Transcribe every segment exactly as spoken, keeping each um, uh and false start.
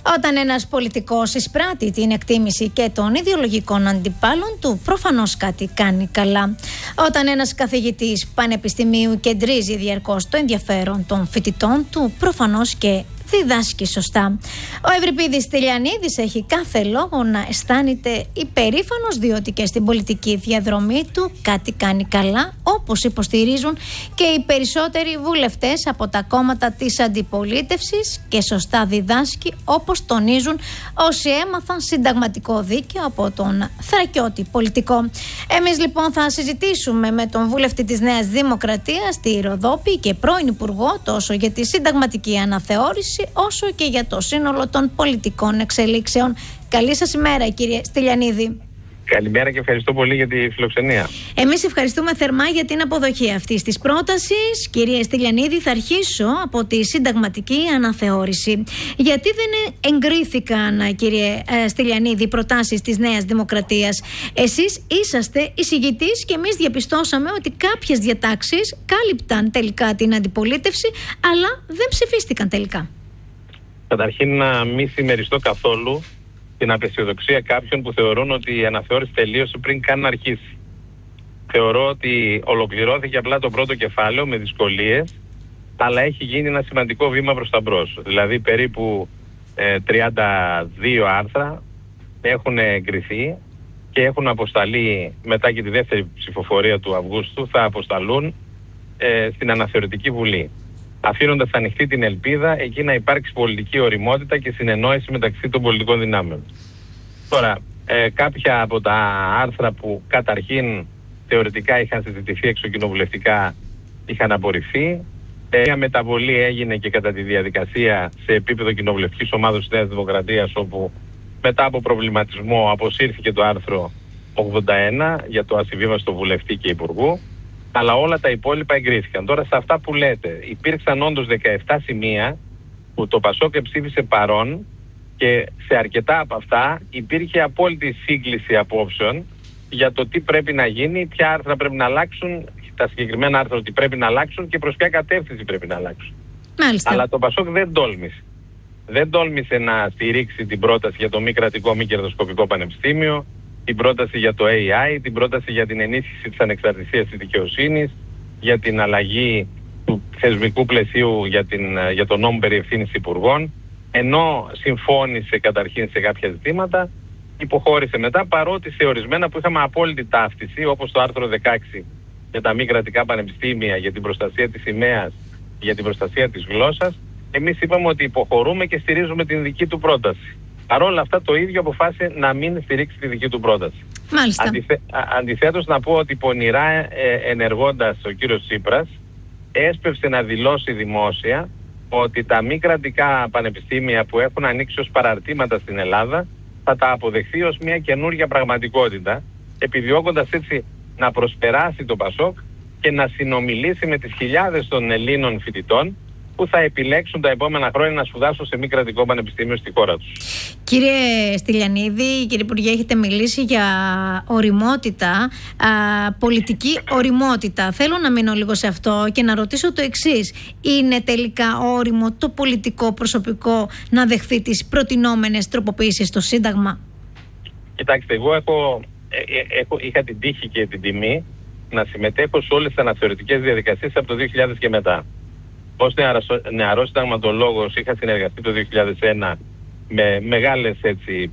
Όταν ένας πολιτικός εισπράττει την εκτίμηση και των ιδεολογικών αντιπάλων του, προφανώς κάτι κάνει καλά. Όταν ένας καθηγητής πανεπιστημίου κεντρίζει διαρκώς το ενδιαφέρον των φοιτητών του, προφανώς και διδάσκει σωστά. Ο Ευρυπίδης Τηλιανίδης έχει κάθε λόγο να αισθάνεται υπερήφανος, διότι και στην πολιτική διαδρομή του κάτι κάνει καλά, όπως υποστηρίζουν και οι περισσότεροι βουλευτές από τα κόμματα της αντιπολίτευσης, και σωστά διδάσκει, όπως τονίζουν όσοι έμαθαν συνταγματικό δίκαιο από τον θρακιώτη πολιτικό. Εμείς λοιπόν θα συζητήσουμε με τον βουλευτή της Νέας Δημοκρατίας στη Ροδόπη και πρώην Υπουργό τόσο για τη συνταγματική αναθεώρηση όσο και για το σύνολο των πολιτικών εξελίξεων. Καλή σας ημέρα, κύριε Στυλιανίδη. Καλημέρα και ευχαριστώ πολύ για τη φιλοξενία. Εμείς ευχαριστούμε θερμά για την αποδοχή αυτής της πρότασης. Κύριε Στυλιανίδη, θα αρχίσω από τη συνταγματική αναθεώρηση. Γιατί δεν εγκρίθηκαν, κύριε Στυλιανίδη, οι προτάσεις της Νέας Δημοκρατίας? Εσείς είσαστε εισηγητής και εμείς διαπιστώσαμε ότι κάποιες διατάξεις κάλυπταν τελικά την αντιπολίτευση, αλλά δεν ψηφίστηκαν τελικά. Καταρχήν, να μην συμμεριστώ καθόλου την απεσιοδοξία κάποιων που θεωρούν ότι η αναθεώρηση τελείωσε πριν καν αρχίσει. Θεωρώ ότι ολοκληρώθηκε απλά το πρώτο κεφάλαιο με δυσκολίες, αλλά έχει γίνει ένα σημαντικό βήμα προς τα μπρος. Δηλαδή περίπου ε, τριάντα δύο άρθρα έχουν εγκριθεί και έχουν αποσταλεί μετά και τη δεύτερη ψηφοφορία του Αυγούστου, θα αποσταλούν ε, στην Αναθεωρητική Βουλή, αφήνοντας ανοιχτή την ελπίδα εκεί να υπάρξει πολιτική ωριμότητα και συνεννόηση μεταξύ των πολιτικών δυνάμεων. Τώρα, ε, κάποια από τα άρθρα που καταρχήν θεωρητικά είχαν συζητηθεί εξωκοινοβουλευτικά είχαν απορριφθεί. Ε, μια μεταβολή έγινε και κατά τη διαδικασία σε επίπεδο κοινοβουλευτικής ομάδας της Νέας Δημοκρατίας, όπου μετά από προβληματισμό αποσύρθηκε το άρθρο ογδόντα ένα για το ασυμβίβαστο βουλευτή και υπουργού. Αλλά όλα τα υπόλοιπα εγκρίθηκαν. Τώρα, σε αυτά που λέτε, υπήρξαν όντως δεκαεπτά σημεία που το Πασόκ ψήφισε παρόν και σε αρκετά από αυτά υπήρχε απόλυτη σύγκληση απόψεων για το τι πρέπει να γίνει, ποια άρθρα πρέπει να αλλάξουν, τα συγκεκριμένα άρθρα ότι πρέπει να αλλάξουν και προς ποια κατεύθυνση πρέπει να αλλάξουν. Μάλιστα. Αλλά το Πασόκ δεν τόλμησε. Δεν τόλμησε να στηρίξει την πρόταση για το μη κρατικό μη κερδοσκοπικό πανεπιστήμιο, την πρόταση για το έι άι, την πρόταση για την ενίσχυση της ανεξαρτησίας της δικαιοσύνης, για την αλλαγή του θεσμικού πλαισίου για, την, για τον νόμο περί ευθύνης υπουργών, ενώ συμφώνησε καταρχήν σε κάποια ζητήματα, υποχώρησε μετά, παρότι σε ορισμένα που είχαμε απόλυτη ταύτιση, όπως το άρθρο δεκαέξι για τα μη κρατικά πανεπιστήμια, για την προστασία της σημαίας, για την προστασία της γλώσσας, εμείς είπαμε ότι υποχωρούμε και στηρίζουμε την δική του πρόταση. Παρ' όλα αυτά το ίδιο αποφάσισε να μην στηρίξει τη δική του πρόταση. Μάλιστα. Αντιθέ, αντιθέτως να πω ότι πονηρά ε, ενεργώντας ο κύριος Τσίπρας έσπευσε να δηλώσει δημόσια ότι τα μη κρατικά πανεπιστήμια που έχουν ανοίξει ως παραρτήματα στην Ελλάδα θα τα αποδεχθεί ως μια καινούργια πραγματικότητα, επιδιώκοντας έτσι να προσπεράσει το Πασόκ και να συνομιλήσει με τις χιλιάδες των Ελλήνων φοιτητών που θα επιλέξουν τα επόμενα χρόνια να σπουδάσουν σε μη κρατικό πανεπιστήμιο στη χώρα τους. Κύριε Στυλιανίδη, κύριε Υπουργέ, έχετε μιλήσει για ωριμότητα, α, πολιτική ωριμότητα. Θέλω να μείνω λίγο σε αυτό και να ρωτήσω το εξής. Είναι τελικά ώριμο το πολιτικό προσωπικό να δεχθεί τις προτινόμενες τροποποιήσεις στο Σύνταγμα? Κοιτάξτε, εγώ έχω, ε, έχω, είχα την τύχη και την τιμή να συμμετέχω σε όλες τις αναθεωρητικές διαδικασίες από το δύο χιλιάδες και μετά. Ως νεαρός συνταγματολόγος είχα συνεργαστεί το δύο χιλιάδες ένα με μεγάλες έτσι,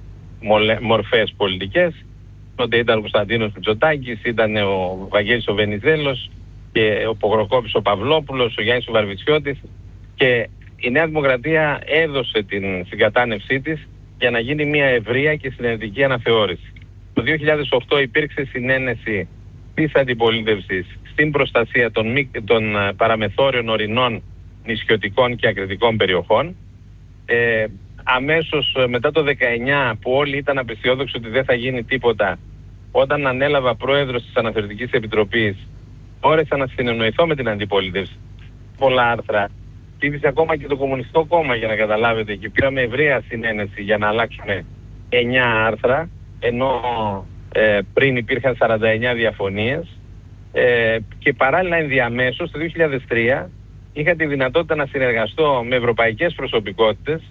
μορφές πολιτικές. Τότε ήταν ο Κωνσταντίνος Μητσοτάκης, ήταν ο Βαγγέλης ο Βενιζέλος και ο Πογροκόπης ο Παυλόπουλος, ο Γιάννης ο Βαρβιτσιώτης, και η Νέα Δημοκρατία έδωσε την συγκατάνευσή της για να γίνει μια ευρεία και συνενετική αναθεώρηση. Το δύο χιλιάδες οκτώ υπήρξε συνένεση της αντιπολίτευσης στην προστασία των, μη, των παραμεθόριων ορεινών νησιωτικών και ακριτικών περιοχών. Ε, αμέσως μετά το δεκαεννιά, που όλοι ήταν απεσιόδοξοι ότι δεν θα γίνει τίποτα, όταν ανέλαβα πρόεδρος της Αναθεωρητικής Επιτροπής, μπόρεσα να συνεννοηθώ με την αντιπολίτευση. Πολλά άρθρα. Ψήφισε ακόμα και το Κομμουνιστικό Κόμμα, για να καταλάβετε, και πήραμε ευρεία συνένεση για να αλλάξουμε εννιά άρθρα, ενώ ε, πριν υπήρχαν σαράντα εννιά διαφωνίες. Ε, και παράλληλα ενδιαμέσως το δύο χιλιάδες τρία είχα τη δυνατότητα να συνεργαστώ με ευρωπαϊκές προσωπικότητες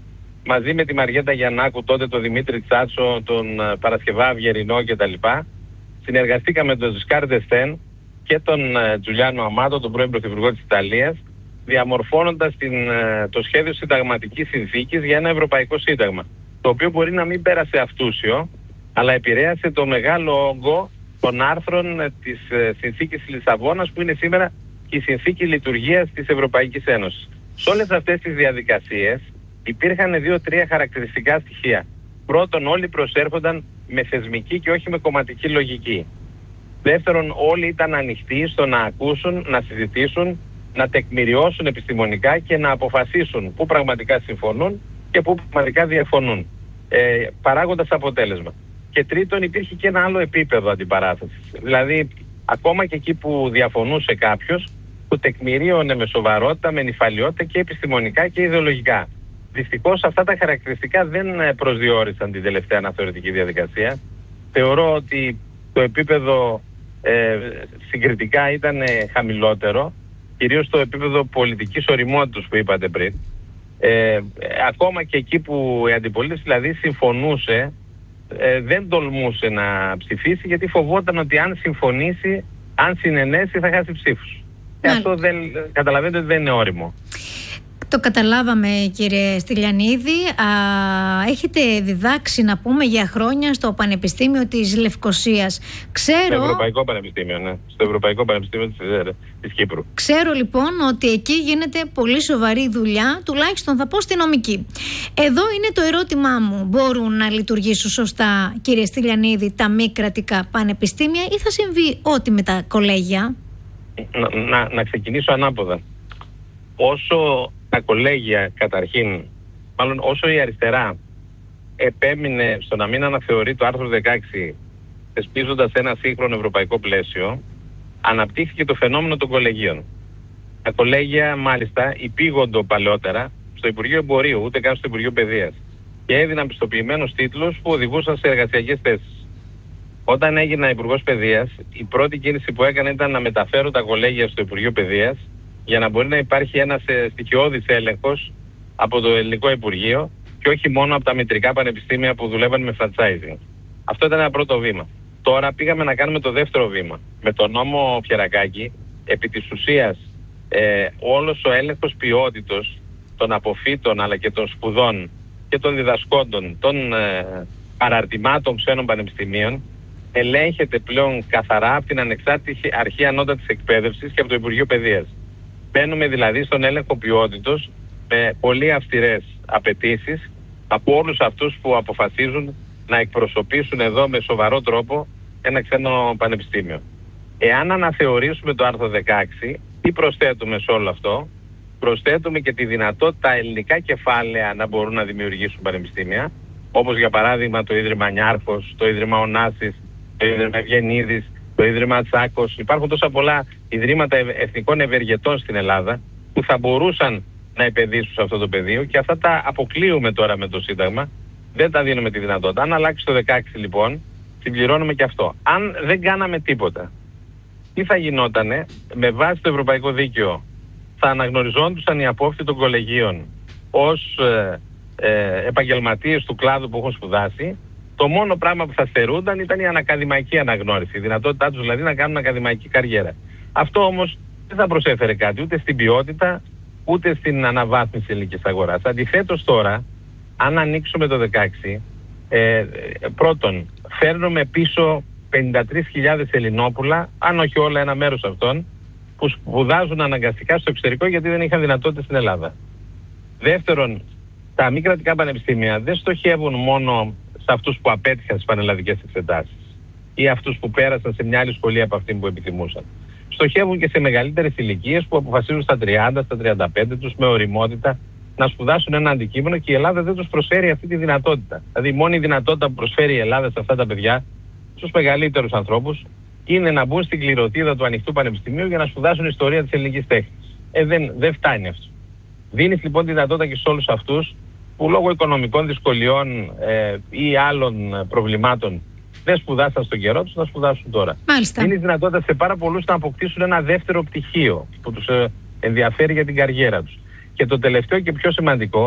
μαζί με τη Μαριέτα Γιαννάκου, τότε τον Δημήτρη Τσάτσο, τον Παρασκευά Αυγερινό κτλ. Συνεργαστήκαμε με τον Ζισκάρ Ντεστέν και τον Τζουλιάνο Αμάτο, τον πρώην Πρωθυπουργό της Ιταλίας, διαμορφώνοντας την, το σχέδιο συνταγματικής συνθήκης για ένα Ευρωπαϊκό Σύνταγμα, το οποίο μπορεί να μην πέρασε αυτούσιο, αλλά επηρέασε το μεγάλο όγκο των άρθρων της συνθήκης Λισαβόνας, που είναι σήμερα η συνθήκη λειτουργίας της Ευρωπαϊκής Ένωσης. Σε όλες αυτές τις διαδικασίες υπήρχαν δύο-τρία χαρακτηριστικά στοιχεία. Πρώτον, όλοι προσέρχονταν με θεσμική και όχι με κομματική λογική. Δεύτερον, όλοι ήταν ανοιχτοί στο να ακούσουν, να συζητήσουν, να τεκμηριώσουν επιστημονικά και να αποφασίσουν πού πραγματικά συμφωνούν και πού πραγματικά διαφωνούν, ε, παράγοντας αποτέλεσμα. Και τρίτον, υπήρχε και ένα άλλο επίπεδο αντιπαράθεσης. Δηλαδή, ακόμα και εκεί που διαφωνούσε κάποιος, που τεκμηρίωνε με σοβαρότητα, με νηφαλιότητα και επιστημονικά και ιδεολογικά. Δυστυχώς αυτά τα χαρακτηριστικά δεν προσδιορίσαν την τελευταία αναθεωρητική διαδικασία. Θεωρώ ότι το επίπεδο ε, συγκριτικά ήταν χαμηλότερο, κυρίως το επίπεδο πολιτικής ωριμότητας που είπατε πριν. Ε, ακόμα και εκεί που η αντιπολίτευση δηλαδή συμφωνούσε, ε, δεν τολμούσε να ψηφίσει, γιατί φοβόταν ότι αν συμφωνήσει, αν συνενέσει, θα χάσει ψήφους. Και αυτό δεν, καταλαβαίνετε ότι δεν είναι όριμο. Το καταλάβαμε, κύριε Στυλιανίδη. Α, έχετε διδάξει, να πούμε, για χρόνια στο Πανεπιστήμιο της Λευκωσίας. Ξέρω... Στο Ευρωπαϊκό Πανεπιστήμιο, ναι. Στο Ευρωπαϊκό Πανεπιστήμιο της, της Κύπρου. Ξέρω λοιπόν ότι εκεί γίνεται πολύ σοβαρή δουλειά, τουλάχιστον θα πω στη νομική. Εδώ είναι το ερώτημά μου. Μπορούν να λειτουργήσουν σωστά, κύριε Στυλιανίδη, τα μη κρατικά πανεπιστήμια, ή θα συμβεί ό,τι με τα κολέγια? Να, να, να ξεκινήσω ανάποδα. Όσο τα κολέγια καταρχήν, μάλλον όσο η αριστερά επέμεινε στο να μην αναθεωρεί το άρθρο δεκαέξι, θεσπίζοντας ένα σύγχρονο ευρωπαϊκό πλαίσιο, αναπτύχθηκε το φαινόμενο των κολεγίων. Τα κολέγια μάλιστα υπήγοντο παλαιότερα στο Υπουργείο Εμπορίου, ούτε καν στο Υπουργείο Παιδείας, και έδιναν πιστοποιημένους τίτλους που οδηγούσαν σε εργασιακές θέσεις. Όταν έγινα Υπουργός Παιδείας, η πρώτη κίνηση που έκανα ήταν να μεταφέρω τα κολέγια στο Υπουργείο Παιδείας, για να μπορεί να υπάρχει ένας στοιχειώδης έλεγχος από το Ελληνικό Υπουργείο και όχι μόνο από τα μητρικά πανεπιστήμια που δουλεύαν με franchising. Αυτό ήταν ένα πρώτο βήμα. Τώρα πήγαμε να κάνουμε το δεύτερο βήμα. Με τον νόμο Φιερακάκη, επί της ουσίας, ε, όλος ο έλεγχος ποιότητος των αποφύτων αλλά και των σπουδών και των διδασκόντων των ε, παραρτημάτων ξένων πανεπιστημίων ελέγχεται πλέον καθαρά από την ανεξάρτητη αρχή ανώτατης εκπαίδευσης και από το Υπουργείο Παιδείας. Μπαίνουμε δηλαδή στον έλεγχο ποιότητος με πολύ αυστηρές απαιτήσεις από όλους αυτούς που αποφασίζουν να εκπροσωπήσουν εδώ με σοβαρό τρόπο ένα ξένο πανεπιστήμιο. Εάν αναθεωρήσουμε το άρθρο δεκαέξι, τι προσθέτουμε σε όλο αυτό? Προσθέτουμε και τη δυνατότητα ελληνικά κεφάλαια να μπορούν να δημιουργήσουν πανεπιστήμια, όπως για παράδειγμα το Ίδρυμα Νιάρχος, το Ίδρυμα Ωνάσης, το Ίδρυμα Ευγενίδης, το Ίδρυμα Τσάκος. Υπάρχουν τόσα πολλά ιδρύματα εθνικών ευεργετών στην Ελλάδα που θα μπορούσαν να επενδύσουν σε αυτό το πεδίο, και αυτά τα αποκλείουμε τώρα με το Σύνταγμα. Δεν τα δίνουμε τη δυνατότητα. Αν αλλάξει το δεκαέξι λοιπόν, συμπληρώνουμε και αυτό. Αν δεν κάναμε τίποτα, τι θα γινότανε? Με βάση το Ευρωπαϊκό Δίκαιο θα αναγνωριζόντουσαν οι απόφοιτοι των κολεγίων ως ε, ε, επαγγελματίες του κλάδου που έχουν σπουδάσει. Το μόνο πράγμα που θα στερούνταν ήταν η ανακαδημαϊκή αναγνώριση, η δυνατότητά τους δηλαδή να κάνουν ακαδημαϊκή καριέρα. Αυτό όμως δεν θα προσέφερε κάτι ούτε στην ποιότητα ούτε στην αναβάθμιση ελληνικής αγοράς. Αντιθέτως τώρα, αν ανοίξουμε το δεκαέξι, ε, πρώτον φέρνουμε πίσω πενήντα τρεις χιλιάδες Ελληνόπουλα, αν όχι όλα ένα μέρος αυτών, που σπουδάζουν αναγκαστικά στο εξωτερικό γιατί δεν είχαν δυνατότητα στην Ελλάδα. Δεύτερον, τα μη κρατικά πανεπιστήμια δεν στοχεύουν μόνο σε αυτούς που απέτυχαν στις πανελλαδικές εξετάσεις ή αυτούς που πέρασαν σε μια άλλη σχολή από αυτή που επιθυμούσαν. Στοχεύουν και σε μεγαλύτερες ηλικίες που αποφασίζουν στα τριάντα, στα τριάντα πέντε τους με ωριμότητα να σπουδάσουν ένα αντικείμενο, και η Ελλάδα δεν τους προσφέρει αυτή τη δυνατότητα. Δηλαδή η μόνη δυνατότητα που προσφέρει η Ελλάδα σε αυτά τα παιδιά, στους μεγαλύτερους ανθρώπους, είναι να μπουν στην κληροτίδα του ανοιχτού πανεπιστημίου για να σπουδάσουν ιστορία της ελληνικής τέχνης. Ε, δεν, δεν φτάνει αυτό. Δίνεις λοιπόν τη δυνατότητα και σε όλους αυτούς που λόγω οικονομικών δυσκολιών ε, ή άλλων προβλημάτων δεν σπουδάσαν στον καιρό τους, να σπουδάσουν τώρα. Μάλιστα. Δίνεις δυνατότητα σε πάρα πολλούς να αποκτήσουν ένα δεύτερο πτυχίο που τους ε, ενδιαφέρει για την καριέρα τους. Και το τελευταίο και πιο σημαντικό,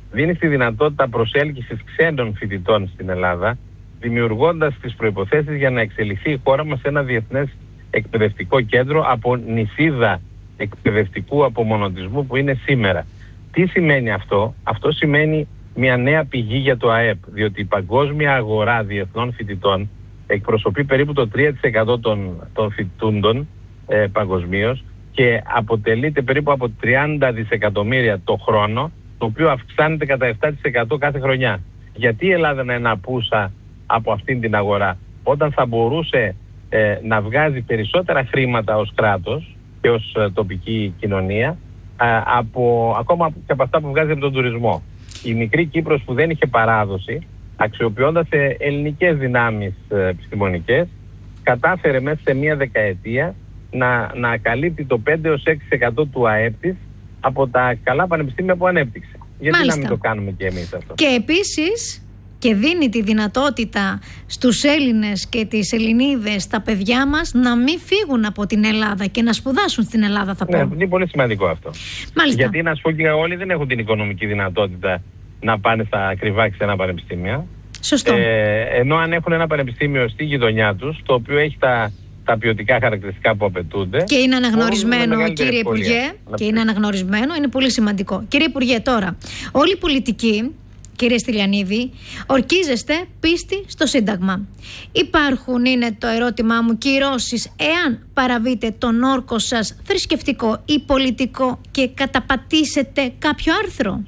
δίνει τη δυνατότητα προσέλκυσης ξένων φοιτητών στην Ελλάδα, δημιουργώντας τις προϋποθέσεις για να εξελιχθεί η χώρα μας σε ένα διεθνές εκπαιδευτικό κέντρο από νησίδα εκπαιδευτικού απομονωτισμού που είναι σήμερα. Τι σημαίνει αυτό? Αυτό σημαίνει μια νέα πηγή για το ΑΕΠ, διότι η παγκόσμια αγορά διεθνών φοιτητών εκπροσωπεί περίπου το τρία τοις εκατό των, των φοιτούντων ε, παγκοσμίως και αποτελείται περίπου από τριάντα δισεκατομμύρια το χρόνο, το οποίο αυξάνεται κατά επτά τοις εκατό κάθε χρονιά. Γιατί η Ελλάδα να είναι απούσα από αυτήν την αγορά, όταν θα μπορούσε ε, να βγάζει περισσότερα χρήματα ως κράτος και ως ε, τοπική κοινωνία, ε, από, ακόμα και από αυτά που βγάζει από τον τουρισμό. Η μικρή Κύπρος που δεν είχε παράδοση, αξιοποιώντας ε, ελληνικές δυνάμεις ε, επιστημονικές, κατάφερε μέσα σε μία δεκαετία να, να καλύπτει το πέντε έως έξι τοις εκατό του ΑΕΠ της από τα καλά πανεπιστήμια που ανέπτυξε. Γιατί Μάλιστα. να μην το κάνουμε και εμείς αυτό? Και επίσης και δίνει τη δυνατότητα στους Έλληνες και τις Ελληνίδες, τα παιδιά μας, να μην φύγουν από την Ελλάδα και να σπουδάσουν στην Ελλάδα, θα πω. Ναι, είναι πολύ σημαντικό αυτό. Μάλιστα. Γιατί να σου πω και όλοι δεν έχουν την οικονομική δυνατότητα να πάνε στα ακριβά ξένα πανεπιστήμια. Σωστό. Ε, ενώ αν έχουν ένα πανεπιστήμιο στη γειτονιά τους, το οποίο έχει τα, τα ποιοτικά χαρακτηριστικά που απαιτούνται. Και είναι αναγνωρισμένο, κύριε Υπουργέ, και είναι αναγνωρισμένο, είναι πολύ σημαντικό. Κύριε Υπουργέ, τώρα, όλοι οι πολιτικοί, κύριε Στυλιανίδη, ορκίζεστε πίστη στο Σύνταγμα. Υπάρχουν, είναι το ερώτημά μου, κυρώσεις εάν παραβείτε τον όρκο σας θρησκευτικό ή πολιτικό και καταπατήσετε κάποιο άρθρο?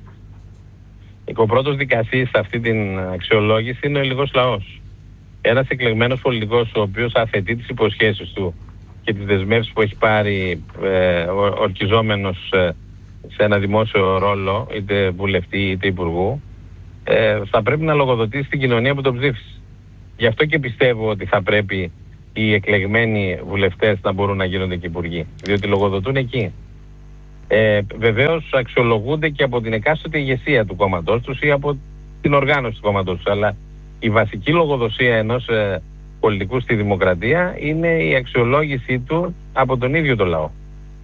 Ο πρώτος δικαστής σε αυτή την αξιολόγηση είναι ο ελληνικός λαός. Ένας εκλεγμένος πολιτικός, ο οποίος αθετεί τις υποσχέσεις του και τις δεσμεύσεις που έχει πάρει ε, ορκιζόμενος ε, σε ένα δημόσιο ρόλο, είτε βουλευτή είτε υπουργού, ε, θα πρέπει να λογοδοτήσει στην κοινωνία που τον ψήφισε. Γι' αυτό και πιστεύω ότι θα πρέπει οι εκλεγμένοι βουλευτές να μπορούν να γίνονται και υπουργοί, διότι λογοδοτούν εκεί. Ε, βεβαίως αξιολογούνται και από την εκάστοτε ηγεσία του κόμματός τους ή από την οργάνωση του κόμματός τους, αλλά η βασική λογοδοσία ενός ε, πολιτικού στη δημοκρατία είναι η αξιολόγησή του από τον ίδιο το λαό.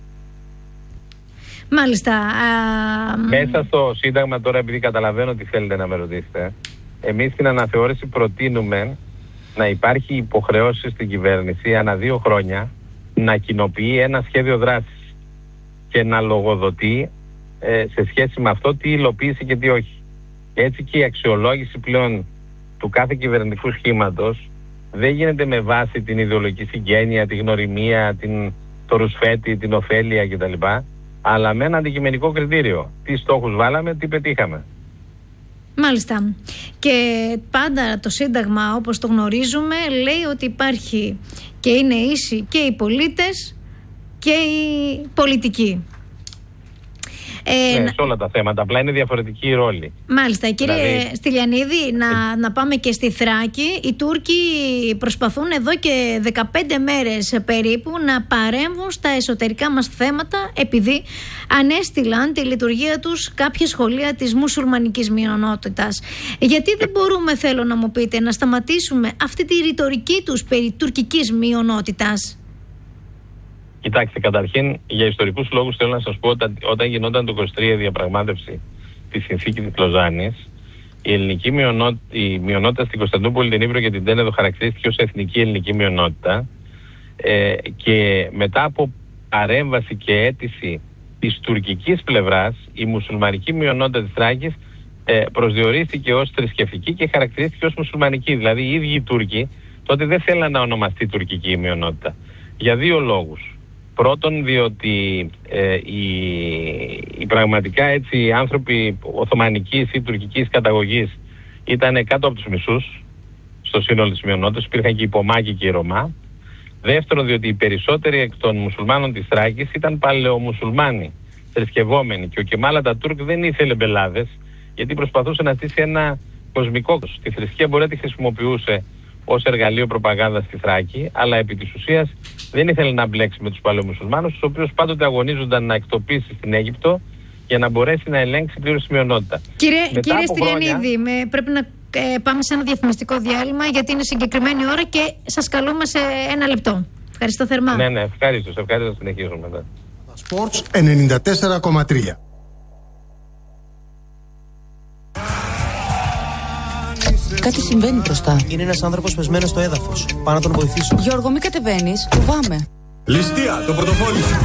Μάλιστα. Α... Μέσα στο Σύνταγμα, τώρα επειδή καταλαβαίνω τι θέλετε να με ρωτήσετε, εμείς στην αναθεώρηση προτείνουμε να υπάρχει υποχρεώση στην κυβέρνηση ανά δύο χρόνια να κοινοποιεί ένα σχέδιο δράσης και να λογοδοτεί ε, σε σχέση με αυτό τι υλοποίησε και τι όχι. Έτσι και η αξιολόγηση πλέον του κάθε κυβερνητικού σχήματος δεν γίνεται με βάση την ιδεολογική συγγένεια, τη γνωριμία, την, το ρουσφέτη, την ωφέλεια κτλ. Αλλά με ένα αντικειμενικό κριτήριο. Τι στόχους βάλαμε, τι πετύχαμε. Μάλιστα. Και πάντα το Σύνταγμα, όπως το γνωρίζουμε, λέει ότι υπάρχει και είναι ίσοι και οι πολίτες και οι πολιτικοί. Ε, ναι, σε όλα τα θέματα, απλά είναι διαφορετική η ρόλη. Μάλιστα. Κύριε δηλαδή... Στυλιανίδη, να, να πάμε και στη Θράκη. Οι Τούρκοι προσπαθούν εδώ και δεκαπέντε μέρες περίπου να παρέμβουν στα εσωτερικά μας θέματα, επειδή ανέστηλαν τη λειτουργία τους κάποια σχολεία της μουσουλμανικής μειονότητας. Γιατί δεν μπορούμε, θέλω να μου πείτε, να σταματήσουμε αυτή τη ρητορική τους περί τουρκικής μειονότητας? Κοιτάξτε, καταρχήν για ιστορικούς λόγους θέλω να σας πω ότι όταν γινόταν το είκοσι τρία η διαπραγμάτευση τη συνθήκη της Λοζάνης, η ελληνική μειονότητα, η μειονότητα στην Κωνσταντινούπολη, την Ήμβρο και την Τένεδο χαρακτηρίστηκε ως εθνική ελληνική μειονότητα ε, και μετά από παρέμβαση και αίτηση της τουρκικής πλευράς, η μουσουλμανική μειονότητα της Θράκης ε, προσδιορίστηκε ως θρησκευτική και χαρακτηρίστηκε ως μουσουλμανική. Δηλαδή οι ίδιοι οι Τούρκοι τότε δεν θέλαν να ονομαστεί τουρκική μειονότητα. Για δύο λόγους. Πρώτον, διότι ε, οι, οι πραγματικά έτσι άνθρωποι οθωμανικής ή τουρκικής καταγωγής ήταν κάτω από τους μισούς στο σύνολο της μειονότητας, υπήρχαν και οι Πομάκοι και οι Ρωμά. Δεύτερον, διότι οι περισσότεροι εκ των μουσουλμάνων της Θράκης ήταν παλαιομουσουλμάνοι, θρησκευόμενοι, και ο Κεμάλ Ατατούρκ δεν ήθελε μπελάδες, γιατί προσπαθούσε να στήσει ένα κοσμικό. Τη θρησκεία μπορεί να τη χρησιμοποιούσε ως εργαλείο προπαγάνδας στη Θράκη, αλλά επί της ουσίας δεν ήθελε να μπλέξει με τους παλαιομουσουλμάνους, τους οποίους πάντοτε αγωνίζονταν να εκτοπίσει στην Αίγυπτο για να μπορέσει να ελέγξει πλήρως τη μειονότητα. Κύριε, κύριε Στυλιανίδη, χρόνια... πρέπει να ε, πάμε σε ένα διαφημιστικό διάλειμμα, γιατί είναι συγκεκριμένη ώρα και σας καλούμε σε ένα λεπτό. Ευχαριστώ θερμά. Ναι, ναι, ευχαριστώ. Ευχαριστώ να συνεχίσουμε. μετά. Sports ενενήντα τέσσερα κόμμα τρία. Κάτι συμβαίνει μπροστά. Είναι ένας άνθρωπος πεσμένος στο έδαφος. Πάω να τον βοηθήσω. Γιώργο, μην κατεβαίνεις. Φοβάμαι. Ληστεία, το πορτοφόλι σου.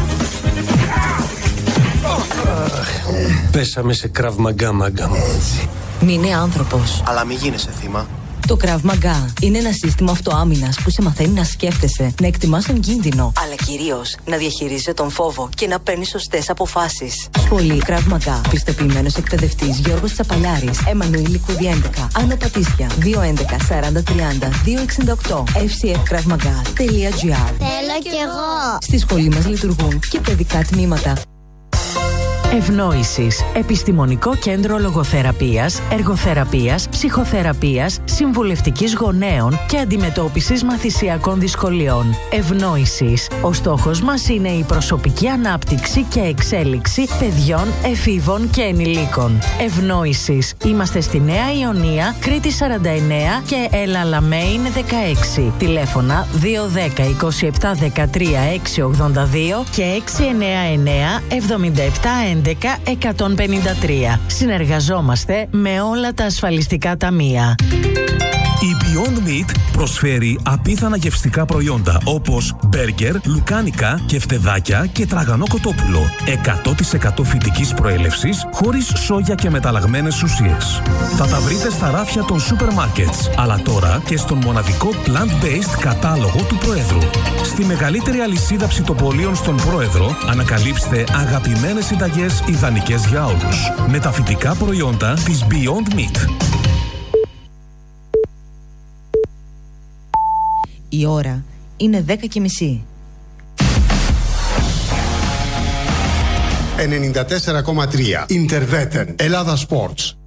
Πέσαμε σε Krav Maga, μάγκα μου. Μην είναι άνθρωπος. Αλλά μην γίνεσαι θύμα. Το Krav Maga είναι ένα σύστημα αυτοάμυνας που σε μαθαίνει να σκέφτεσαι, να εκτιμάς τον κίνδυνο, αλλά κυρίως να διαχειρίζεσαι τον φόβο και να παίρνεις σωστές αποφάσεις. Σχολή Krav Maga. Πιστοποιημένος εκπαιδευτής Γιώργος Τσαπαλιάρης, Εμμανουήλ Λικούδη έντεκα, Άννα Πατήσια, δύο έντεκα σαράντα τριάντα δύο εξήντα οκτώ, εφ σι εφ κραυ μαγά τελεία τζι άρ. Θέλω κι εγώ. Στη σχολή μας λειτουργούν και παιδικά τμήματα. Ευνόησης. Επιστημονικό κέντρο λογοθεραπείας, εργοθεραπείας, ψυχοθεραπείας, συμβουλευτικής γονέων και αντιμετώπισης μαθησιακών δυσκολιών. Ευνόησης. Ο στόχος μας είναι η προσωπική ανάπτυξη και εξέλιξη παιδιών, εφήβων και ενηλίκων. Ευνόησης. Είμαστε στη Νέα Ιωνία, Κρήτη σαράντα εννέα και Έλα Λαμέιν δεκαέξι. Τηλέφωνα δύο ένα μηδέν είκοσι επτά δεκατρία έξι ογδόντα δύο και έξι εννέα εννέα εβδομήντα επτά έντεκα εκατόν πενήντα τρία. Συνεργαζόμαστε με όλα τα ασφαλιστικά ταμεία. Η Beyond Meat προσφέρει απίθανα γευστικά προϊόντα όπως μπέργκερ, λουκάνικα, κεφτεδάκια και τραγανό κοτόπουλο. εκατό τοις εκατό φυτικής προέλευσης, χωρίς σόγια και μεταλλαγμένες ουσίες. Θα τα βρείτε στα ράφια των σούπερ μάρκετς, αλλά τώρα και στον μοναδικό plant-based κατάλογο του Προέδρου. Στη μεγαλύτερη αλυσίδα ψητοπολίων στον Πρόεδρο ανακαλύψτε αγαπημένες συνταγές ιδανικές για όλους. Με τα φυτικά προϊόντα της Beyond Meat. Η ώρα είναι δέκα και μισή. ενενήντα τέσσερα κόμμα τρία Interveten Ελλάδα Sports.